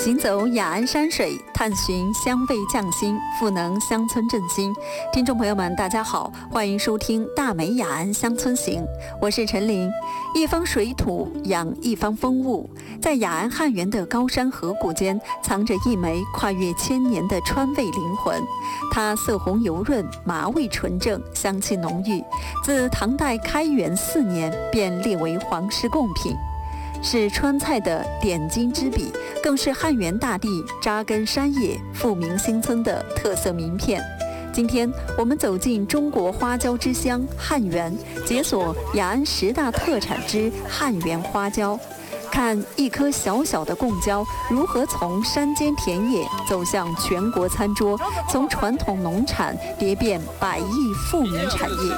行走雅安山水，探寻香味匠心，赋能乡村振兴。听众朋友们，大家好，欢迎收听《大美雅安乡村行》，我是陈琳。一方水土养一方风物，在雅安汉源的高山河谷间，藏着一枚跨越千年的川味灵魂。它色红油润，麻味纯正，香气浓郁。自唐代开元4年便列为皇室贡品。是川菜的点睛之笔，更是汉源大地扎根山野、富民兴村的特色名片。今天我们走进中国花椒之乡汉源，解锁雅安10大特产之汉源花椒，看一颗小小的贡椒如何从山间田野走向全国餐桌，从传统农产蝶变百亿富民产业。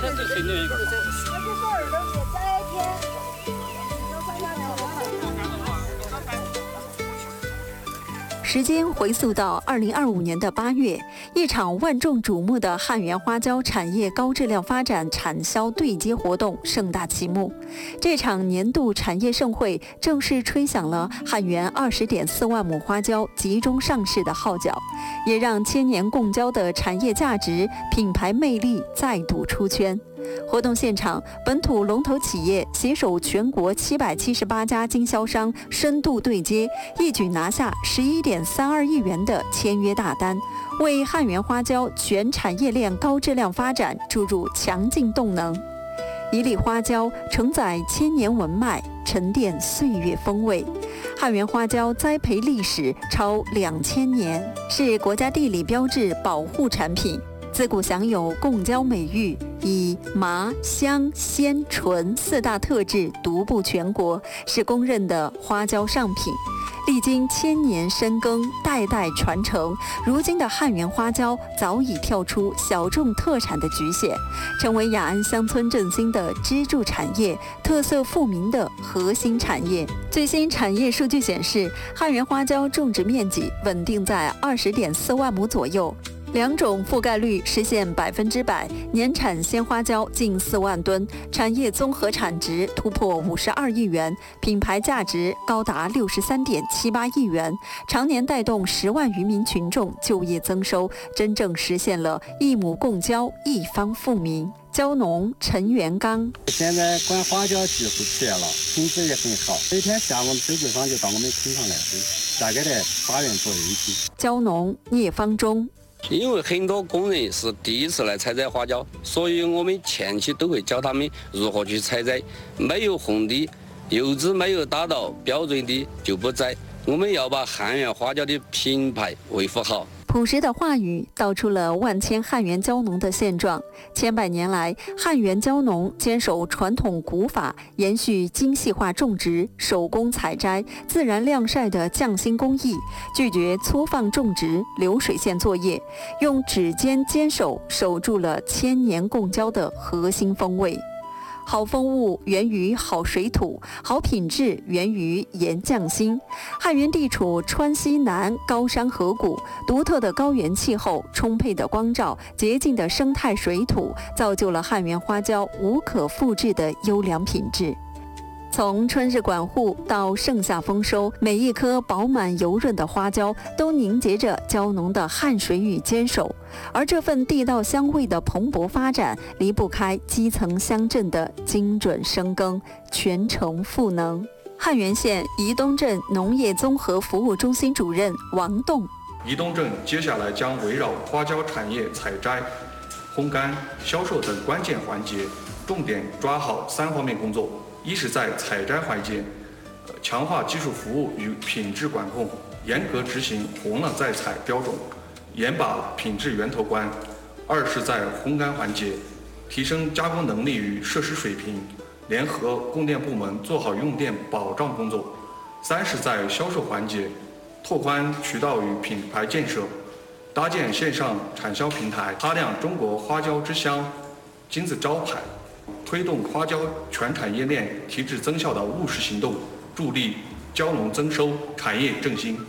时间回溯到2025年的8月，一场万众瞩目的汉源花椒产业高质量发展产销对接活动盛大启幕。这场年度产业盛会正式吹响了汉源20.4万亩花椒集中上市的号角，也让千年贡椒的产业价值、品牌魅力再度出圈。活动现场，本土龙头企业携手全国778家经销商深度对接，一举拿下11.32亿元的签约大单，为汉源花椒全产业链高质量发展注入强劲动能。一粒花椒承载千年文脉，沉淀岁月风味。汉源花椒栽培历史超2000年，是国家地理标志保护产品。自古享有贡椒美誉，以麻、香、鲜、醇4大特质独步全国，是公认的花椒上品。历经千年深耕，代代传承，如今的汉源花椒早已跳出小众特产的局限，成为雅安乡村振兴的支柱产业，特色富民的核心产业。最新产业数据显示，汉源花椒种植面积稳定在20.4万亩左右。2种覆盖率实现100%，年产鲜花椒近4万吨，产业综合产值突破52亿元，品牌价值高达63.78亿元，常年带动10万余名群众就业增收，真正实现了一亩贡椒一方富民。椒农陈元刚： 现在管花椒技术起来了，品质也很好，每天下午水果商就到我们村上来收，大概在8元左右一斤。 椒农聂方忠： 因为很多工人是第一次来采摘花椒，所以我们前期都会教他们如何去采摘，没有红的油脂没有达到标准的就不摘。我们要把汉源花椒的品牌维护好。 朴实的话语道出了万千汉源椒农的现状。千百年来，汉源椒农坚守传统古法，延续精细化种植、手工采摘、自然晾晒的匠心工艺，拒绝粗放种植、流水线作业，用指尖坚守守住了千年贡椒的核心风味。好风物源于好水土，好品质源于严匠心。汉源地处川西南高山河谷，独特的高原气候、充沛的光照、洁净的生态水土，造就了汉源花椒无可复制的优良品质。从春日管护到盛夏丰收，每一颗饱满油润的花椒都凝结着椒农的汗水与坚守，而这份地道香味的蓬勃发展，离不开基层乡镇的精准深耕，全程赋能。汉源县宜东镇农业综合服务中心主任王栋： 宜东镇接下来将围绕花椒产业采摘、烘干、销售等关键环节，重点抓好3方面工作。一是在采摘环节，强化技术服务与品质管控，严格执行红了再采标准，严把品质源头关；二是在烘干环节，提升加工能力与设施水平，联合供电部门做好用电保障工作；三是在销售环节，拓宽渠道与品牌建设，搭建线上产销平台，擦亮中国花椒之乡金字招牌。推动花椒全产业链提质增效的务实行动，助力椒农增收、产业振兴。